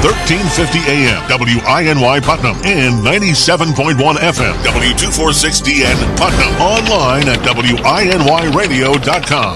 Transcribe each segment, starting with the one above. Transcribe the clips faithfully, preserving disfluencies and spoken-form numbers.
thirteen fifty A M, W I N Y Putnam, and ninety-seven point one F M, W two forty-six D N Putnam. Online at W I N Y radio dot com.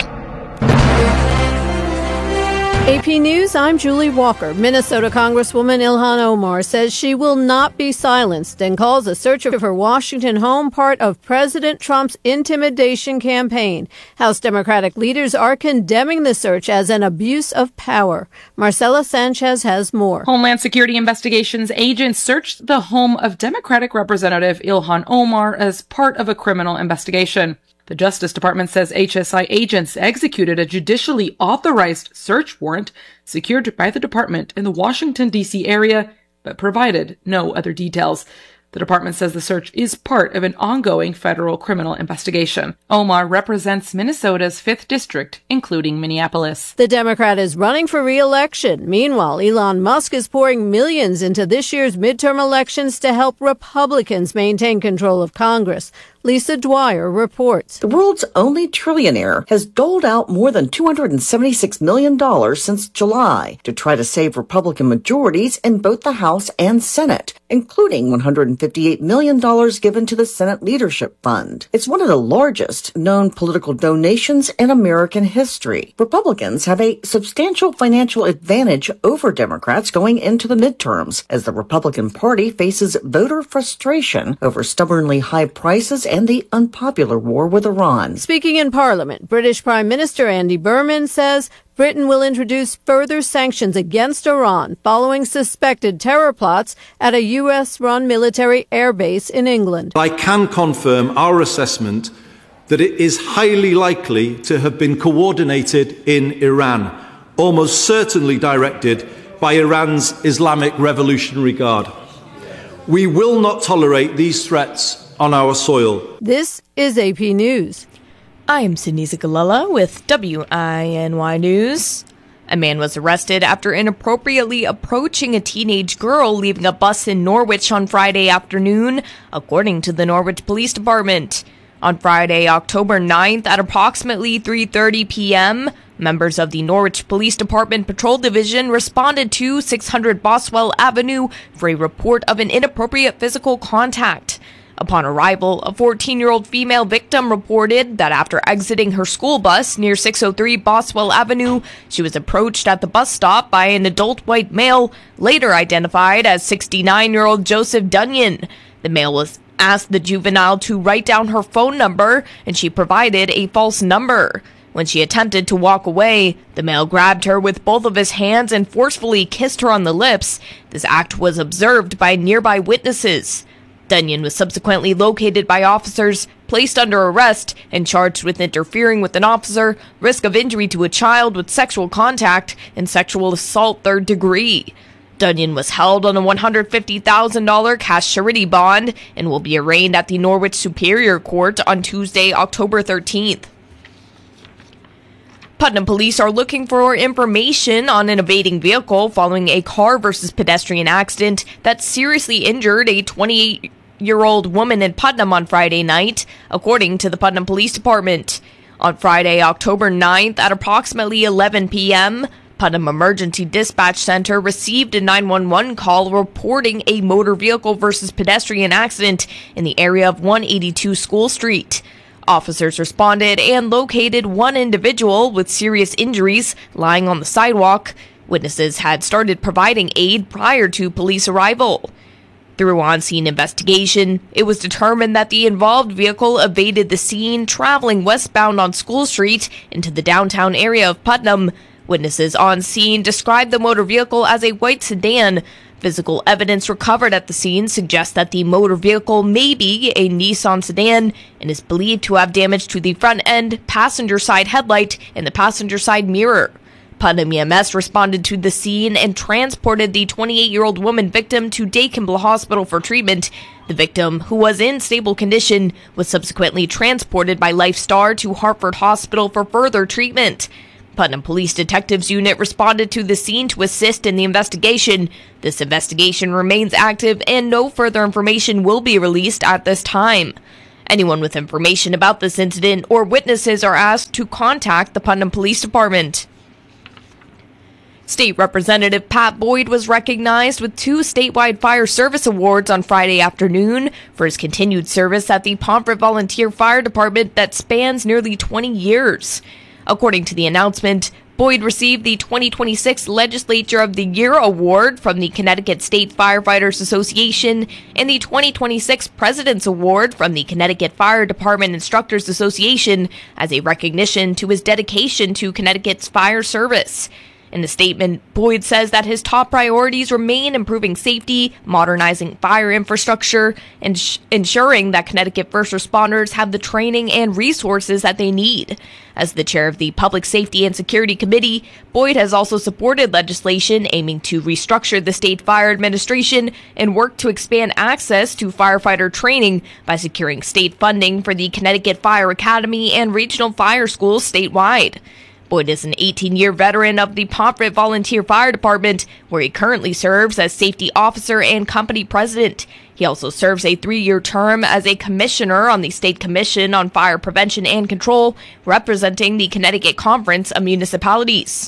A P News, I'm Julie Walker. Minnesota Congresswoman Ilhan Omar says she will not be silenced and calls a search of her Washington home part of President Trump's intimidation campaign. House Democratic leaders are condemning the search as an abuse of power. Marcela Sanchez has more. Homeland Security Investigations agents searched the home of Democratic Representative Ilhan Omar as part of a criminal investigation. The Justice Department says H S I agents executed a judicially authorized search warrant secured by the department in the Washington, D C area, but provided no other details. The department says the search is part of an ongoing federal criminal investigation. Omar represents Minnesota's fifth district, including Minneapolis. The Democrat is running for re-election. Meanwhile, Elon Musk is pouring millions into this year's midterm elections to help Republicans maintain control of Congress. Lisa Dwyer reports. The world's only trillionaire has doled out more than two hundred seventy-six million dollars since July to try to save Republican majorities in both the House and Senate, including one hundred fifty-eight million dollars given to the Senate Leadership Fund. It's one of the largest known political donations in American history. Republicans have a substantial financial advantage over Democrats going into the midterms, as the Republican Party faces voter frustration over stubbornly high prices and the unpopular war with Iran. Speaking in Parliament, British Prime Minister Andy Burnham says Britain will introduce further sanctions against Iran following suspected terror plots at a U S-run military airbase in England. I can confirm our assessment that it is highly likely to have been coordinated in Iran, almost certainly directed by Iran's Islamic Revolutionary Guard. We will not tolerate these threats on our soil. This is A P News. I'm Sydney Zagalella with W I N Y News. A man was arrested after inappropriately approaching a teenage girl leaving a bus in Norwich on Friday afternoon, according to the Norwich Police Department. On Friday, October ninth, at approximately three thirty p.m., members of the Norwich Police Department Patrol Division responded to six hundred Boswell Avenue for a report of an inappropriate physical contact. Upon arrival, a fourteen-year-old female victim reported that after exiting her school bus near six oh three Boswell Avenue, she was approached at the bus stop by an adult white male, later identified as sixty-nine-year-old Joseph Dunyan. The male was asked the juvenile to write down her phone number, and she provided a false number. When she attempted to walk away, the male grabbed her with both of his hands and forcefully kissed her on the lips. This act was observed by nearby witnesses. Dunyan was subsequently located by officers, placed under arrest, and charged with interfering with an officer, risk of injury to a child with sexual contact, and sexual assault third degree. Dunyan was held on a one hundred fifty thousand dollars cash surety bond and will be arraigned at the Norwich Superior Court on Tuesday, October thirteenth. Putnam police are looking for information on an evading vehicle following a car versus pedestrian accident that seriously injured a twenty-eight-year-old woman in Putnam on Friday night, according to the Putnam Police Department. On Friday, October ninth, at approximately eleven p.m., Putnam Emergency Dispatch Center received a nine one one call reporting a motor vehicle versus pedestrian accident in the area of one eighty-two School Street. Officers responded and located one individual with serious injuries lying on the sidewalk. Witnesses had started providing aid prior to police arrival. Through on-scene investigation, it was determined that the involved vehicle evaded the scene traveling westbound on School Street into the downtown area of Putnam. Witnesses on scene described the motor vehicle as a white sedan. Physical evidence recovered at the scene suggests that the motor vehicle may be a Nissan sedan and is believed to have damage to the front end, passenger side headlight, and the passenger side mirror. Putnam E M S responded to the scene and transported the twenty-eight-year-old woman victim to Day Kimball Hospital for treatment. The victim, who was in stable condition, was subsequently transported by LifeStar to Hartford Hospital for further treatment. Putnam Police Detectives Unit responded to the scene to assist in the investigation. This investigation remains active and no further information will be released at this time. Anyone with information about this incident or witnesses are asked to contact the Putnam Police Department. State Representative Pat Boyd was recognized with two statewide fire service awards on Friday afternoon for his continued service at the Pomfret Volunteer Fire Department that spans nearly twenty years. According to the announcement, Boyd received the twenty twenty-six Legislature of the Year Award from the Connecticut State Firefighters Association and the twenty twenty-six President's Award from the Connecticut Fire Department Instructors Association as a recognition to his dedication to Connecticut's fire service. In the statement, Boyd says that his top priorities remain improving safety, modernizing fire infrastructure, and sh- ensuring that Connecticut first responders have the training and resources that they need. As the chair of the Public Safety and Security Committee, Boyd has also supported legislation aiming to restructure the state fire administration and work to expand access to firefighter training by securing state funding for the Connecticut Fire Academy and regional fire schools statewide. Boyd is an eighteen-year veteran of the Pomfret Volunteer Fire Department, where he currently serves as safety officer and company president. He also serves a three-year term as a commissioner on the State Commission on Fire Prevention and Control, representing the Connecticut Conference of Municipalities.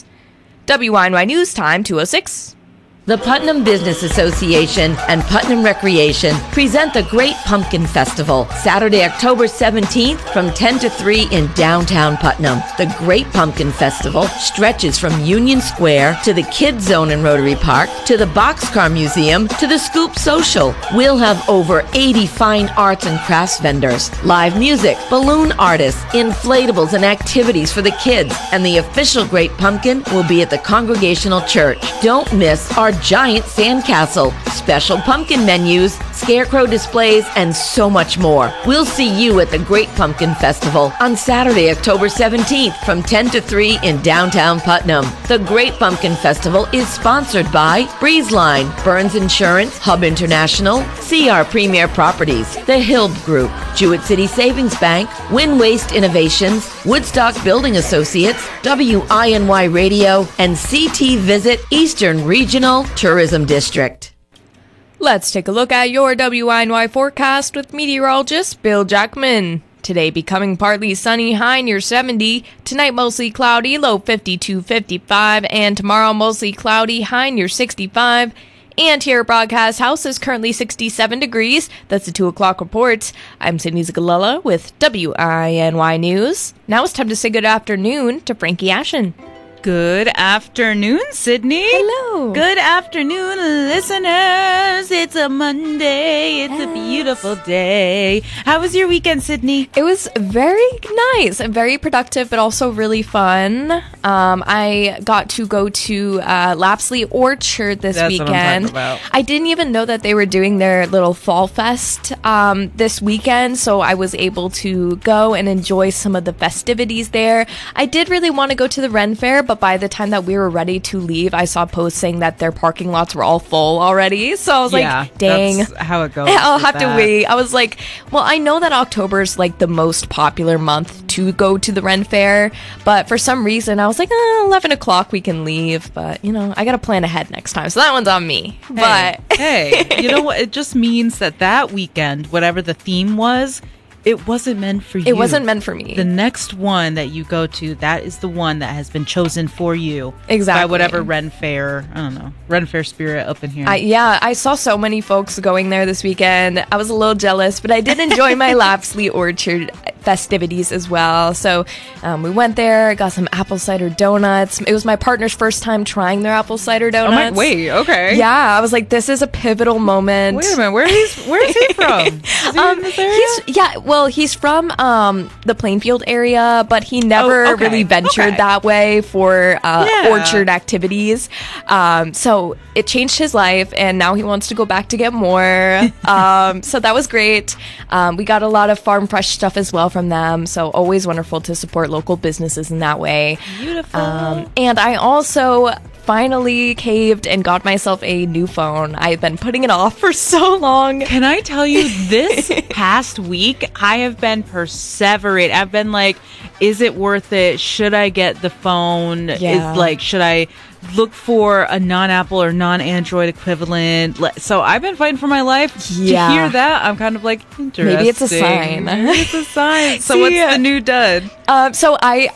W I N Y News Time two oh six. The Putnam Business Association and Putnam Recreation present the Great Pumpkin Festival, Saturday, October seventeenth from ten to three in downtown Putnam. The Great Pumpkin Festival stretches from Union Square to the Kids Zone in Rotary Park to the Boxcar Museum to the Scoop Social. We'll have over eighty fine arts and crafts vendors, live music, balloon artists, inflatables, and activities for the kids. And the official Great Pumpkin will be at the Congregational Church. Don't miss our giant sandcastle, special pumpkin menus, scarecrow displays, and so much more. We'll see you at the Great Pumpkin Festival on Saturday, October seventeenth from ten to three in downtown Putnam. The Great Pumpkin Festival is sponsored by BreezeLine, Burns Insurance, Hub International, C R Premier Properties, The Hill Group, Jewett City Savings Bank, Win Waste Innovations, Woodstock Building Associates, W I N Y Radio, and C T Visit Eastern Regional Tourism District. Let's take a look at your W I N Y forecast with meteorologist Bill Jackman. Today becoming partly sunny, high near seventy. Tonight mostly cloudy, low fifty-two, fifty-five. And tomorrow mostly cloudy, high near sixty-five. And here at Broadcast House is currently sixty-seven degrees. That's the two o'clock report. I'm Sydney Zagalella with W I N Y News. Now it's time to say good afternoon to Frankie Ashen. Good afternoon, Sydney. Hello. Good afternoon, listeners. It's a Monday. It's yes. a beautiful day. How was your weekend, Sydney? It was very nice and very productive, but also really fun. Um, I got to go to uh, Lapsley Orchard this That's weekend. What I'm talking about. I didn't even know that they were doing their little fall fest um, this weekend, so I was able to go and enjoy some of the festivities there. I did really want to go to the Ren Fair, but by the time that we were ready to leave, I saw posts saying that their parking lots were all full already. So I was yeah, like, dang. That's how it goes. I'll have that. to wait. I was like, well, I know that October is like the most popular month to go to the Ren Fair, but for some reason I was like, oh, eleven o'clock we can leave. But, you know, I got to plan ahead next time. So that one's on me. Hey, but hey, you know what? It just means that that weekend, whatever the theme was, it wasn't meant for you. It wasn't meant for me. The next one that you go to, that is the one that has been chosen for you. Exactly. By whatever Ren Fair, I don't know, Ren Fair spirit up in here. I, yeah, I saw so many folks going there this weekend. I was a little jealous, but I did enjoy my Lapsley Orchard festivities as well. So um, we went there, got some apple cider donuts. It was my partner's first time trying their apple cider donuts. Oh my, wait, okay. Yeah, I was like, this is a pivotal moment. Wait a minute, where is where is he from? Is he um, in this area? He's, yeah, well, he's from um, the Plainfield area, but he never oh, okay. really ventured okay. that way for uh, yeah. orchard activities. Um, so it changed his life, and now he wants to go back to get more. um, so that was great. Um, we got a lot of farm fresh stuff as well from them, so always wonderful to support local businesses in that way. Beautiful. Um, and I also finally caved and got myself a new phone. I've been putting it off for so long. Can I tell you, this past week, I have been perseverating. I've been like, is it worth it? Should I get the phone? Yeah. Is like, should I look for a non-Apple or non-Android equivalent? So I've been fighting for my life. Yeah. To hear that, I'm kind of like, interesting. Maybe it's a sign. Maybe it's a sign. So See, what's the new dud? Um, so I,